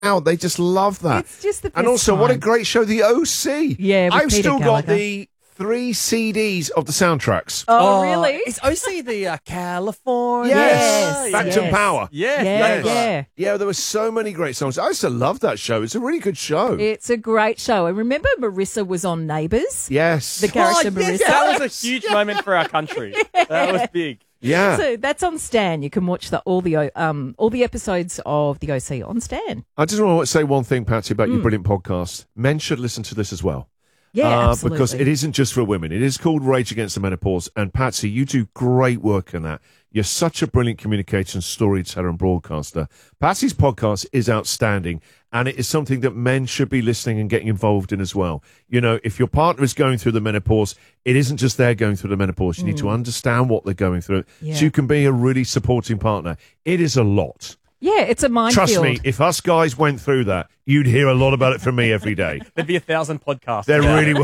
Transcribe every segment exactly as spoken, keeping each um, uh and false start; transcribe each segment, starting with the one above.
out. They just love that. It's just the best And also, time. what a great show, The O C. Yeah, with I've Peter still Gallagher. got the three C Ds of the soundtracks. Oh, really? Is O C the uh, California? Yes. Yes, Phantom yes. Power. Yeah. Yeah, Yes. yeah. Yeah, there were so many great songs. I used to love that show. It's a really good show. It's a great show. And remember Marissa was on Neighbours? yes. The character Oh, yes, Marissa. that was a huge moment for our country. That was big. yeah. So that's on Stan. You can watch the all the um all the episodes of the O C on Stan. I just want to say one thing, Patsy, about Mm. your brilliant podcast. Men should listen to this as well. Yeah, Uh, absolutely. because it isn't just for women. It is called Rage Against the Menopause. And Patsy, you do great work in that. You're such a brilliant communication storyteller and broadcaster. Patsy's podcast is outstanding, and it is something that men should be listening and getting involved in as well. You know, if your partner is going through the menopause, it isn't just they're going through the menopause. You need to understand what they're going through Yeah. so you can be a really supporting partner. It is a lot. Yeah, it's a minefield. Trust me, if us guys went through that, you'd hear a lot about it from me every day. There'd be a thousand podcasts. There about really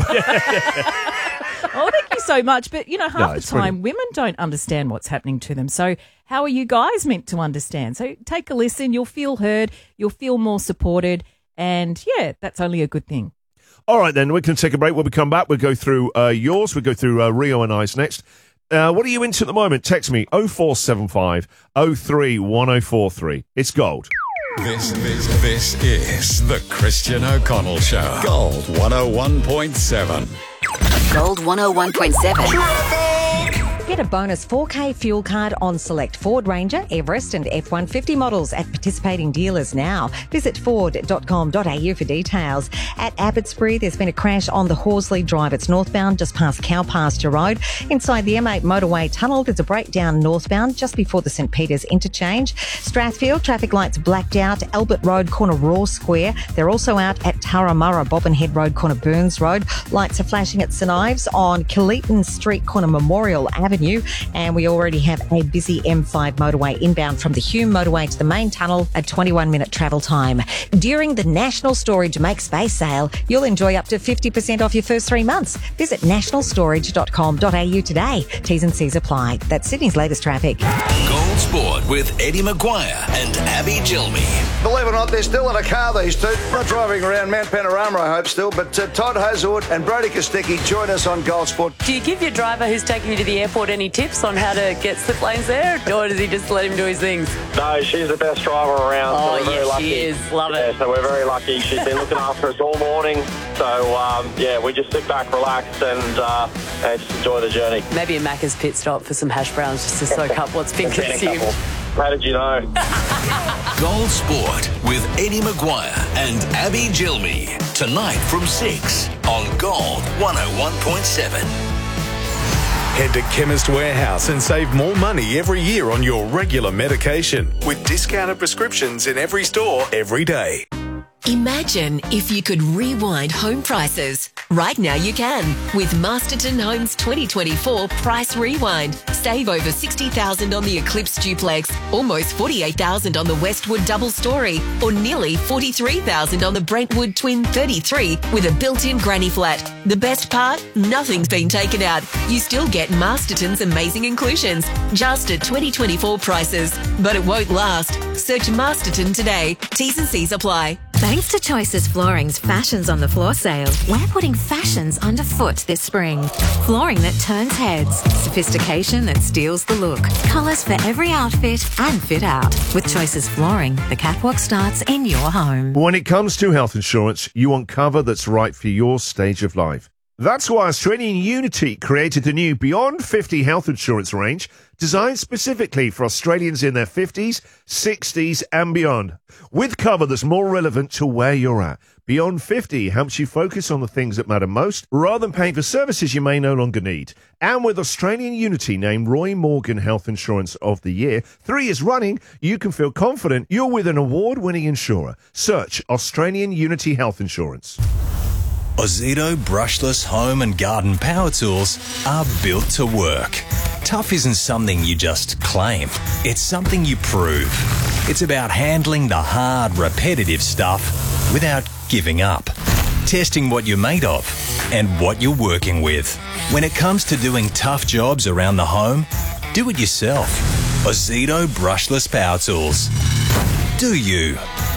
it. was. Oh, thank you so much. But, you know, half No, the it's time brilliant. women don't understand what's happening to them. So how are you guys meant to understand? So take a listen. You'll feel heard. You'll feel more supported. And, yeah, that's only a good thing. All right, then, we can take a break. When we come back, we'll go through uh, yours. We'll go through uh, Rio and I's next. Uh, what are you into at the moment? Text me oh four seven five oh three one oh four three. It's gold. This, this, this is the Christian O'Connell Show. Gold one oh one point seven. Gold one oh one point seven. Get a bonus four K fuel card on select Ford Ranger, Everest and F one fifty models at participating dealers now. Visit ford dot com dot a u for details. At Abbotsbury, there's been a crash on the Horsley Drive. It's northbound just past Cow Pasture Road. Inside the M eight motorway tunnel, there's a breakdown northbound just before the St Peters interchange. Strathfield, traffic lights blacked out. Albert Road, corner Raw Square. They're also out at Turramurra, Bobbin Head Road, corner Burns Road. Lights are flashing at St Ives on Killeaton Street, corner Memorial Avenue. And we already have a busy M five motorway inbound from the Hume motorway to the main tunnel, a twenty-one minute travel time. During the National Storage Make Space sale, you'll enjoy up to fifty percent off your first three months. Visit national storage dot com dot a u today. T's and C's apply. That's Sydney's latest traffic. Gold Sport with Eddie Maguire and Abby Gilmy. Believe it or not, they're still in a car, these two. Not driving around Mount Panorama, I hope, still. But uh, Todd Hazard and Brody Kosticki join us on Gold Sport. Do you give your driver who's taking you to the airport any tips on how to get slip lanes there, or does he just let him do his things? No, she's the best driver around. Oh, so we're very yes, lucky. she is. Love yeah, it. So we're very lucky. She's been looking after us all morning. So, um, yeah, we just sit back, relax, and, uh, and just enjoy the journey. Maybe a Macca's pit stop for some hash browns just to soak up what's been Been a consumed. couple. How did you know? Gold Sport with Eddie Maguire and Abby Gilmy. Tonight from six on Gold one oh one point seven. Head to Chemist Warehouse and save more money every year on your regular medication with discounted prescriptions in every store every day. Imagine if you could rewind home prices. Right now you can with Masterton Homes twenty twenty-four Price Rewind. Save over sixty thousand dollars on the Eclipse Duplex, almost forty-eight thousand dollars on the Westwood Double Story, or nearly forty-three thousand dollars on the Brentwood Twin thirty-three with a built-in granny flat. The best part? Nothing's been taken out. You still get Masterton's amazing inclusions, just at twenty twenty-four prices. But it won't last. Search Masterton today. T's and C's apply. Thanks to Choices Flooring's Fashions on the Floor sale, we're putting fashions underfoot this spring. Flooring that turns heads, sophistication that steals the look, colours for every outfit and fit out. With Choices Flooring, the catwalk starts in your home. When it comes to health insurance, you want cover that's right for your stage of life. That's why Australian Unity created the new Beyond fifty health insurance range, designed specifically for Australians in their fifties, sixties and beyond, with cover that's more relevant to where you're at. Beyond fifty helps you focus on the things that matter most, rather than paying for services you may no longer need. And with Australian Unity named Roy Morgan Health Insurance of the Year three years running, you can feel confident you're with an award-winning insurer. Search Australian Unity Health Insurance. Ozito brushless home and garden power tools are built to work. Tough isn't something you just claim. It's something you prove. It's about handling the hard, repetitive stuff without giving up. Testing what you're made of and what you're working with. When it comes to doing tough jobs around the home, do it yourself. Ozito brushless power tools. Do you?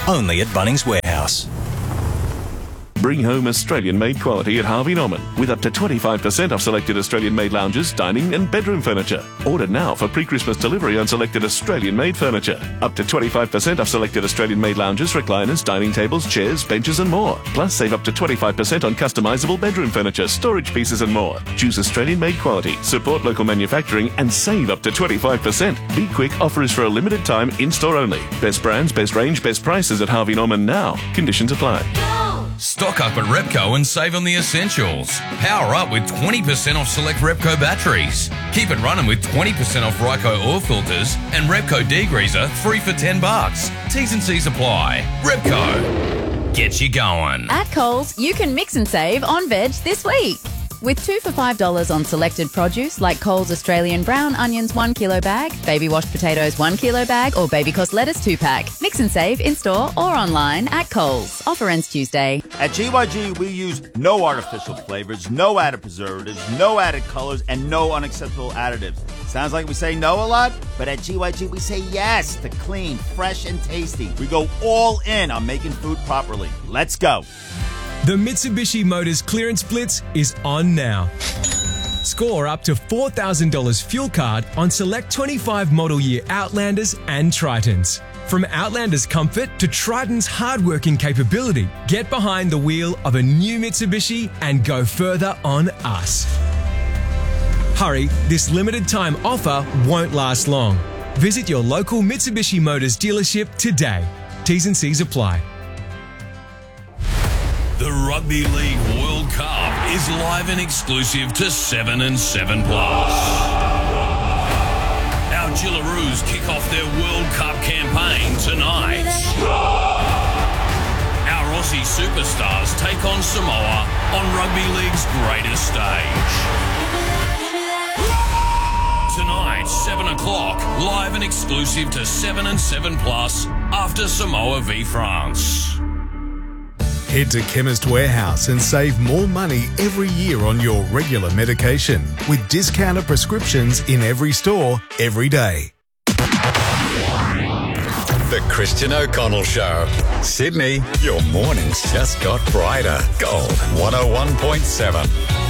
Only at Bunnings Warehouse. Bring home Australian-made quality at Harvey Norman with up to twenty-five percent off selected Australian-made lounges, dining and bedroom furniture. Order now for pre-Christmas delivery on selected Australian-made furniture. Up to twenty-five percent off selected Australian-made lounges, recliners, dining tables, chairs, benches and more. Plus save up to twenty-five percent on customisable bedroom furniture, storage pieces and more. Choose Australian-made quality, support local manufacturing and save up to twenty-five percent. Be quick, offer is for a limited time, in-store only. Best brands, best range, best prices at Harvey Norman now. Conditions apply. Stock up at Repco and save on the essentials. Power up with twenty percent off select Repco batteries. Keep it running with twenty percent off Ryco oil filters and Repco degreaser three for ten bucks. T's and C's apply. Repco. Gets you going. At Coles, you can mix and save on veg this week. With two for five dollars on selected produce like Coles Australian brown onions one kilo bag, baby washed potatoes one kilo bag or baby cost lettuce two pack. Mix and save in store or online at Coles. Offer ends Tuesday. At G Y G, we use no artificial flavors, no added preservatives, no added colors, and no unacceptable additives. Sounds like we say no a lot, but at G Y G we say yes to clean, fresh, and tasty. We go all in on making food properly. Let's go. The Mitsubishi Motors Clearance Blitz is on now. Score up to four thousand dollars fuel card on select twenty-five model year Outlanders and Tritons. From Outlander's comfort to Triton's hard-working capability, get behind the wheel of a new Mitsubishi and go further on us. Hurry, this limited time offer won't last long. Visit your local Mitsubishi Motors dealership today. T's and C's apply. The Rugby League World Cup is live and exclusive to seven and seven plus. Our Gillaroos kick off their World Cup campaign tonight. Our Aussie superstars take on Samoa on Rugby League's greatest stage. Tonight, seven o'clock, live and exclusive to seven and seven plus after Samoa v France. Head to Chemist Warehouse and save more money every year on your regular medication with discounted prescriptions in every store, every day. The Christian O'Connell Show. Sydney, your mornings just got brighter. Gold one oh one point seven.